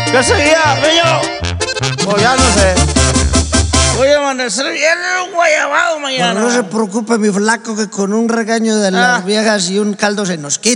¿Qué seguía, niño? Pues ya no sé. Voy a amanecer bien un guayabado mañana. Bueno, no se preocupe, mi flaco, que con un regaño de las viejas y un caldo se nos quita.